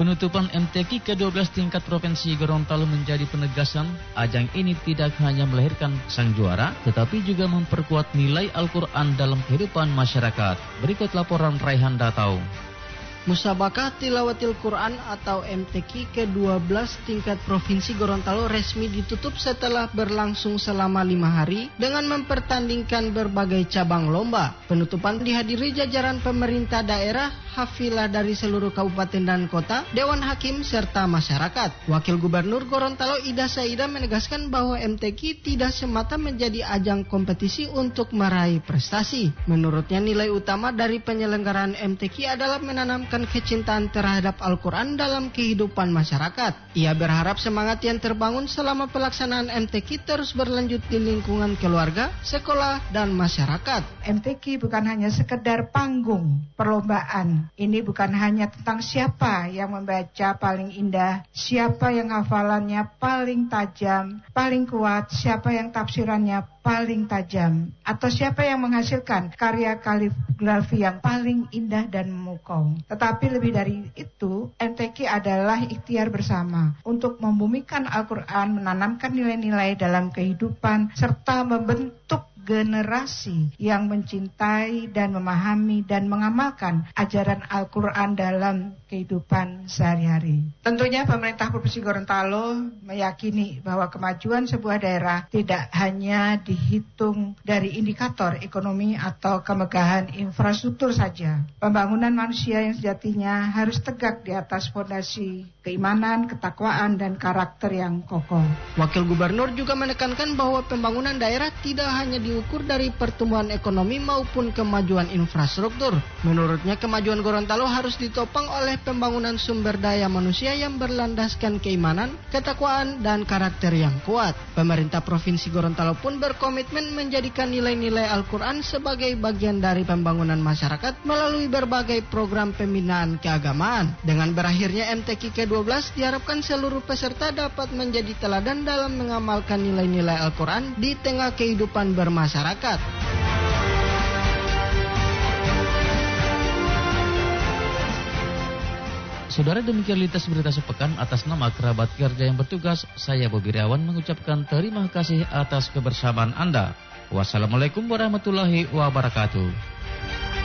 Penutupan MTQ ke-12 tingkat Provinsi Gorontalo menjadi penegasan ajang ini tidak hanya melahirkan sang juara, tetapi juga memperkuat nilai Al-Quran dalam kehidupan masyarakat. Berikut laporan Raihan Datau. Musabakah Tilawatil Quran atau MTQ ke-12 tingkat Provinsi Gorontalo resmi ditutup setelah berlangsung selama 5 hari dengan mempertandingkan berbagai cabang lomba. Penutupan dihadiri jajaran pemerintah daerah, hafilah dari seluruh kabupaten dan kota, Dewan Hakim, serta masyarakat. Wakil Gubernur Gorontalo Ida Saida menegaskan bahwa MTQ tidak semata menjadi ajang kompetisi untuk meraih prestasi. Menurutnya nilai utama dari penyelenggaraan MTQ adalah menanamkan kecintaan terhadap Al-Quran dalam kehidupan masyarakat. Ia berharap semangat yang terbangun selama pelaksanaan MTQ terus berlanjut di lingkungan keluarga, sekolah, dan masyarakat. MTQ bukan hanya sekedar panggung perlombaan. Ini bukan hanya tentang siapa yang membaca paling indah, siapa yang hafalannya paling tajam, paling kuat, siapa yang tafsirannya paling tajam, atau siapa yang menghasilkan karya kaligrafi yang paling indah dan memukau. Tetapi lebih dari itu, MTQ adalah ikhtiar bersama untuk membumikan Al-Quran, menanamkan nilai-nilai dalam kehidupan, serta membentuk generasi yang mencintai dan memahami dan mengamalkan ajaran Al-Quran dalam kehidupan sehari-hari. Tentunya pemerintah Provinsi Gorontalo meyakini bahwa kemajuan sebuah daerah tidak hanya dihitung dari indikator ekonomi atau kemegahan infrastruktur saja. Pembangunan manusia yang sejatinya harus tegak di atas fondasi keimanan, ketakwaan, dan karakter yang kokoh. Wakil Gubernur juga menekankan bahwa pembangunan daerah tidak hanya diukur dari pertumbuhan ekonomi maupun kemajuan infrastruktur. Menurutnya, kemajuan Gorontalo harus ditopang oleh pembangunan sumber daya manusia yang berlandaskan keimanan, ketakwaan, dan karakter yang kuat. Pemerintah Provinsi Gorontalo pun berkomitmen menjadikan nilai-nilai Al-Quran sebagai bagian dari pembangunan masyarakat melalui berbagai program pembinaan keagamaan. Dengan berakhirnya MTQ ke-12, diharapkan seluruh peserta dapat menjadi teladan dalam mengamalkan nilai-nilai Al-Quran di tengah kehidupan bermasyarakat. Saudara, demikian lintas berita sepekan atas nama kerabat kerja yang bertugas. Saya Bobi Riawan mengucapkan terima kasih atas kebersamaan Anda. Wassalamualaikum warahmatullahi wabarakatuh.